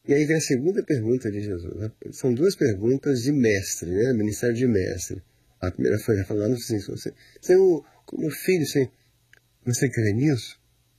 E aí vem a segunda pergunta de Jesus, né? São duas perguntas de mestre, né? Ministério de mestre. A primeira foi falando assim, Senhor, como filho, você crê nisso?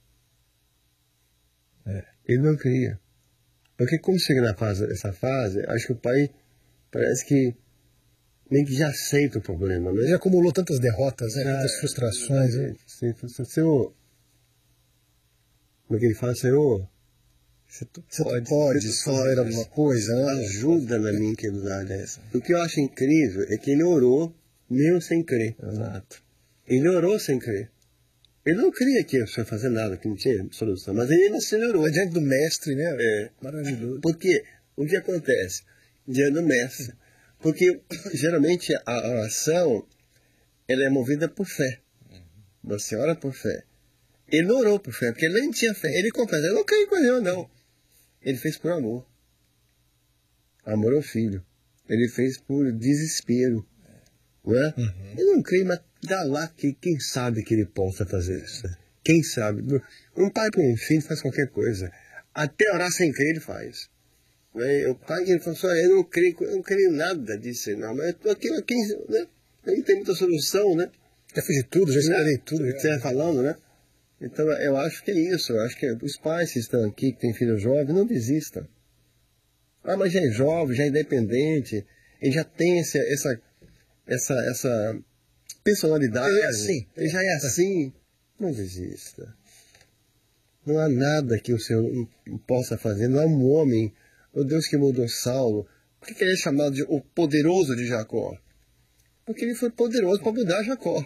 Ele não cria. Porque como chega nessa fase, acho que o pai parece que meio que já aceita o problema, né? Ele acumulou tantas derrotas, né? Tantas frustrações. Né? Senhor, como é que ele fala? Senhor, você pode fazer alguma coisa, né? Ajuda na minha incredulidade. O que eu acho incrível é que ele orou mesmo sem crer. Exato. Ele orou sem crer. Ele não cria que eu ia fazer nada, que não tinha solução, mas ele acelerou. Diante do mestre, né? É. Maravilhoso. Porque o que acontece? Diante do mestre. Porque geralmente a oração ela é movida por fé. Você ora por fé. Ele não orou por fé, porque ele nem tinha fé. Ele confessa, eu não creio com Deus, não. Ele fez por amor. Amor ao filho. Ele fez por desespero. Não é? Ele não crê, mas dá lá que quem sabe que ele possa fazer isso. Quem sabe? Um pai para um filho faz qualquer coisa. Até orar sem crer ele faz. O pai ele falou assim, eu não creio em nada disso, não. Mas aquilo aqui, né? Não tem muita solução, né? Já fiz de tudo, já esperei tudo. Você está falando, né? Então eu acho que é isso. Eu acho que os pais que estão aqui, que têm filhos jovens, não desistam. Ah, mas já é jovem, já é independente, ele já tem essa personalidade. Ele é assim. Ele já é assim. Não desista. Não há nada que o Senhor possa fazer. Não há um homem, o Deus que mudou Saulo. Por que ele é chamado de o poderoso de Jacó? Porque ele foi poderoso para mudar Jacó.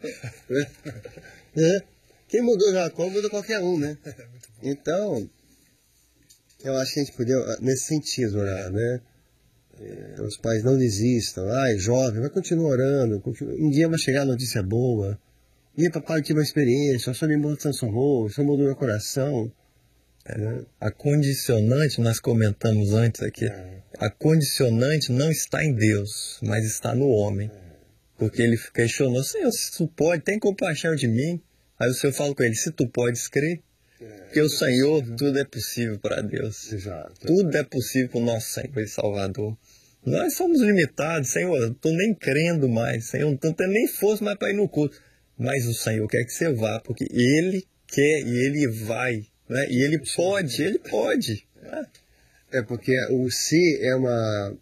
Quem mudou Jacó muda qualquer um, né? Então, eu acho que a gente podia, nesse sentido, orar, né? Os pais não desistam. Ai, jovem, vai continuar orando. Um dia vai chegar a notícia boa. E papai, eu tive uma experiência, a sua me transformou, o Senhor mudou meu coração. A condicionante, nós comentamos antes aqui, a condicionante não está em Deus, mas está no homem. Porque ele questionou, Senhor, se tu pode, tem compaixão de mim. Aí o Senhor fala com ele, se tu podes crer, porque o Senhor, tudo é possível para Deus. Exato. Tudo é possível com o nosso Senhor e Salvador. Nós somos limitados, Senhor, eu estou nem crendo mais, Senhor, não estou tendo nem força mais para ir no culto. Mas o Senhor quer que você vá, porque Ele quer e Ele vai. Né? E Ele pode. Né? É porque o se é uma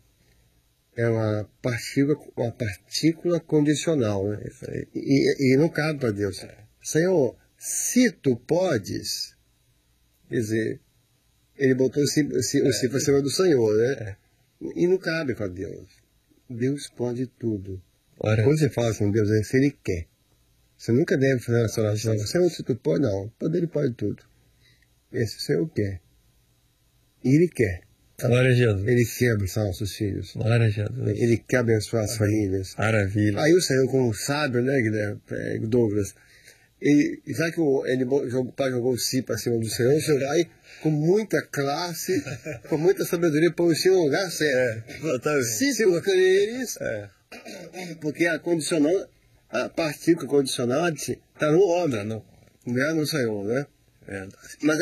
partícula condicional. Né? E não cabe para Deus. Senhor, se tu podes, quer dizer, ele botou o se para cima do Senhor, né? E não cabe para Deus. Deus pode tudo. Quando você fala com Deus, é se Ele quer. Você nunca deve fazer essa oração. Senhor, se tu pode, não. Ele pode tudo. Esse Senhor quer. E Ele quer. Glória a Jesus. Ele quer abençoar nossos filhos. Glória a Jesus. Ele quer abençoar as famílias. Maravilha. Aí o Senhor, como sábio, né, Guilherme, Douglas, já que o pai jogou o si para cima do Senhor, o Senhor vai com muita classe, com muita sabedoria, põe o si no lugar certo. Se tu creres, porque a partícula condicionante está no homem, não é no Senhor, né? Mas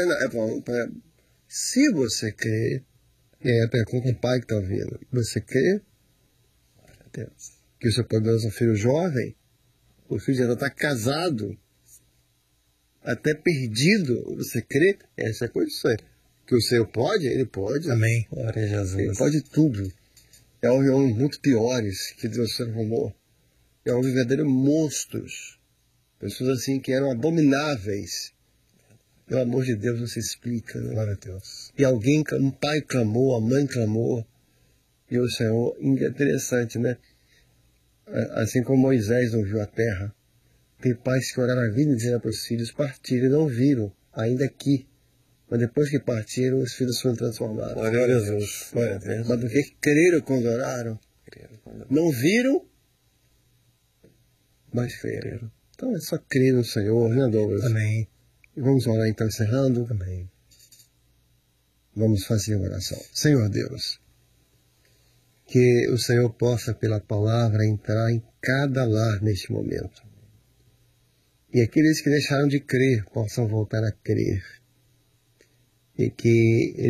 se você crê, a pergunta do pai que está ouvindo, você crê que o seu poderoso filho jovem, o filho já está casado, até perdido, você crê? Essa é a condição. Que o Senhor pode? Ele pode. Amém. Glória a Jesus. Ele pode tudo. Houve homens muito piores que Deus transformou. Houve verdadeiros monstros. Pessoas assim que eram abomináveis. Pelo amor de Deus, não se explica. Né? Glória a Deus. E um pai clamou, a mãe clamou. E o Senhor, interessante, né? Assim como Moisés não viu a terra, tem pais que oraram a vida inteira para os filhos, partiram e não viram, ainda aqui. Mas depois que partiram, os filhos foram transformados. Glória a Deus. Glória a Deus. Mas porque creram quando oraram. Não viram, mas creram. Então é só crer no Senhor, né, Douglas? Amém. E vamos orar então, encerrando. Amém. Vamos fazer uma oração. Senhor Deus, que o Senhor possa, pela palavra, entrar em cada lar neste momento. E aqueles que deixaram de crer possam voltar a crer. E que